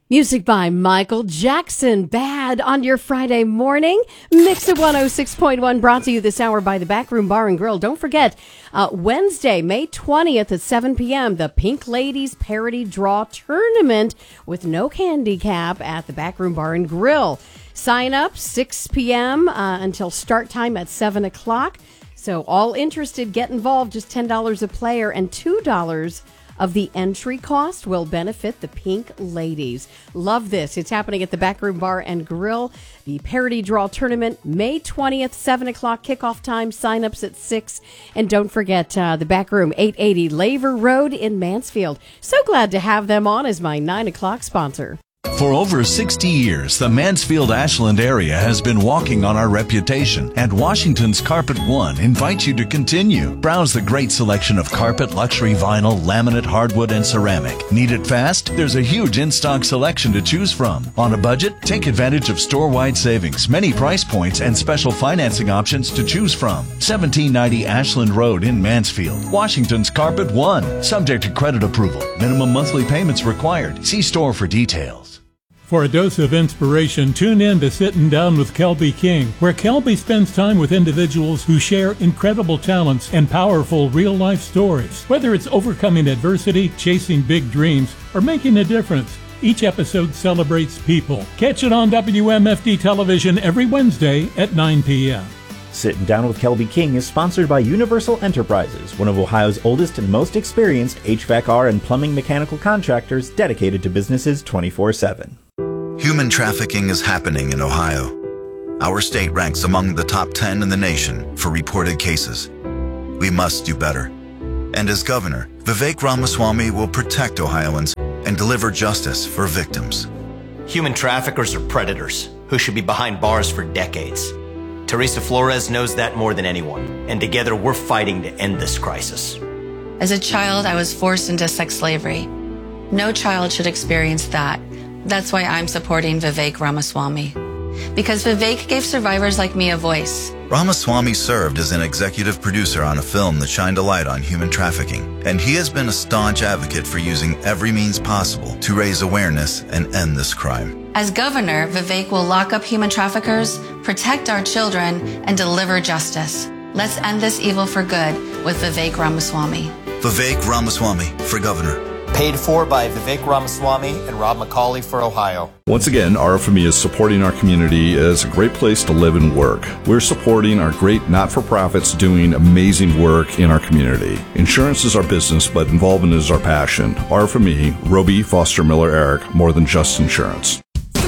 Music by Michael Jackson. Bad on your Friday morning. Mix of 106.1 brought to you this hour by the Backroom Bar and Grill. Don't forget, Wednesday, May 20th at 7 p.m., the Pink Ladies Parody Draw Tournament with no handicap at the Backroom Bar and Grill. Sign up 6 p.m. Until start time at 7 o'clock. So all interested, get involved. Just $10 a player and $2 of the entry cost will benefit the Pink Ladies. Love this. It's happening at the Backroom Bar and Grill. The Parody Draw Tournament, May 20th, 7 o'clock kickoff time. Sign-ups at 6. And don't forget the Backroom, 880 Laver Road in Mansfield. So glad to have them on as my 9 o'clock sponsor. For over 60 years, the Mansfield-Ashland area has been walking on our reputation, and Washington's Carpet One invites you to continue. Browse the great selection of carpet, luxury vinyl, laminate, hardwood, and ceramic. Need it fast? There's a huge in-stock selection to choose from. On a budget? Take advantage of store-wide savings, many price points, and special financing options to choose from. 1790 Ashland Road in Mansfield. Washington's Carpet One. Subject to credit approval. Minimum monthly payments required. See store for details. For a dose of inspiration, tune in to Sitting Down with Kelby King, where Kelby spends time with individuals who share incredible talents and powerful real-life stories. Whether it's overcoming adversity, chasing big dreams, or making a difference, each episode celebrates people. Catch it on WMFD television every Wednesday at 9 p.m. Sitting Down with Kelby King is sponsored by Universal Enterprises, one of Ohio's oldest and most experienced HVAC/R and plumbing mechanical contractors dedicated to businesses 24/7. Human trafficking is happening in Ohio. Our state ranks among the top 10 in the nation for reported cases. We must do better. And as governor, Vivek Ramaswamy will protect Ohioans and deliver justice for victims. Human traffickers are predators who should be behind bars for decades. Teresa Flores knows that more than anyone, and together we're fighting to end this crisis. As a child, I was forced into sex slavery. No child should experience that. That's why I'm supporting Vivek Ramaswamy. Because Vivek gave survivors like me a voice. Ramaswamy served as an executive producer on a film that shined a light on human trafficking, and he has been a staunch advocate for using every means possible to raise awareness and end this crime. As governor, Vivek will lock up human traffickers, protect our children, and deliver justice. Let's end this evil for good with Vivek Ramaswamy. Vivek Ramaswamy for governor. Paid for by Vivek Ramaswamy and Rob McCauley for Ohio. Once again, RFME is supporting our community as a great place to live and work. We're supporting our great not-for-profits doing amazing work in our community. Insurance is our business, but involvement is our passion. RFME, Roby, Foster, Miller, Eric, more than just insurance.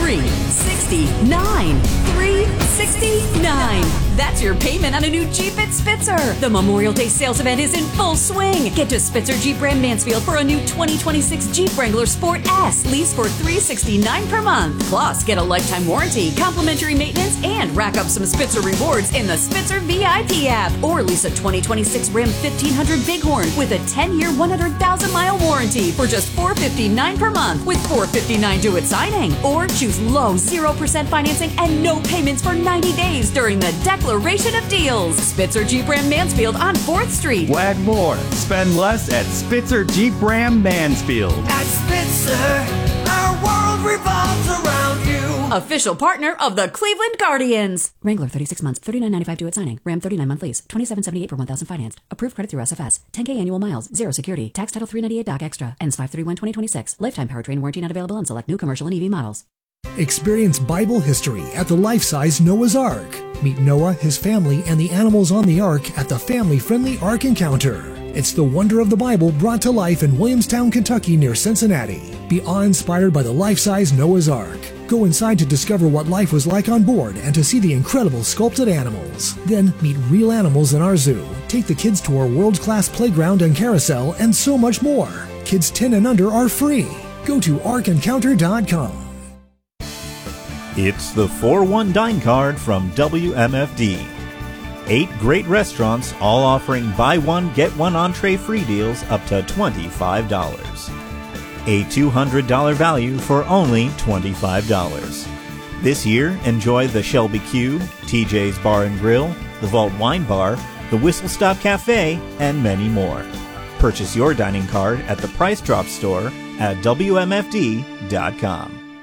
369. 369. That's your payment on a new Jeep at Spitzer. The Memorial Day sales event is in full swing. Get to Spitzer Jeep Brand Mansfield for a new 2026 Jeep Wrangler Sport S. Lease for $369 per month. Plus, get a lifetime warranty, complimentary maintenance, and rack up some Spitzer rewards in the Spitzer VIP app. Or lease a 2026 Ram 1500 Bighorn with a 10-year, 100,000-mile warranty for just $459 per month with $459 due at signing. Or choose low 0% financing and no payments for 90 days during the Declaration of Deals. Spitzer Jeep Ram Mansfield on 4th Street. Wag more. Spend less at Spitzer Jeep Ram Mansfield. At Spitzer, our world revolves around you. Official partner of the Cleveland Guardians. Wrangler 36 months, $39.95 due at signing. Ram 39 month lease, $27.78 per 1,000 financed. Approved credit through SFS. 10K annual miles, 0 security. Tax title 398 doc extra. Ends 5/31/2026. Lifetime powertrain warranty not available on select new commercial and EV models. Experience Bible history at the life-size Noah's Ark. Meet Noah, his family, and the animals on the Ark at the family-friendly Ark Encounter. It's the wonder of the Bible brought to life in Williamstown, Kentucky near Cincinnati. Be awe-inspired by the life-size Noah's Ark. Go inside to discover what life was like on board and to see the incredible sculpted animals. Then meet real animals in our zoo. Take the kids to our world-class playground and carousel and so much more. Kids 10 and under are free. Go to arkencounter.com. It's the 4-1 Dine Card from WMFD. 8 great restaurants, all offering buy one, get one entree free deals up to $25. A $200 value for only $25. This year, enjoy the Shelby Cube, TJ's Bar and Grill, the Vault Wine Bar, the Whistle Stop Cafe, and many more. Purchase your dining card at the Price Drop store at WMFD.com.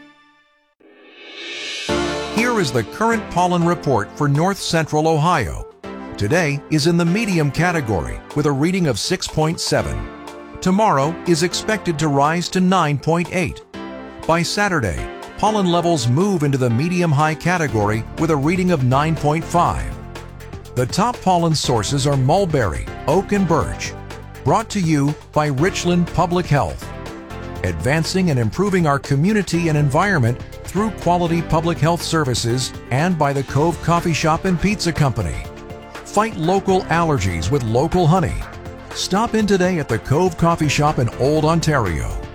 here is the current pollen report for north central Ohio. Today is in the medium category with a reading of 6.7. Tomorrow is expected to rise to 9.8. By Saturday, pollen levels move into the medium-high category with a reading of 9.5. The top pollen sources are mulberry, oak, and birch. Brought to you by Richland Public Health. Advancing and improving our community and environment through quality public health services, and by the Cove Coffee Shop and Pizza Company. Fight local allergies with local honey. Stop in today at the Cove Coffee Shop in Old Ontario.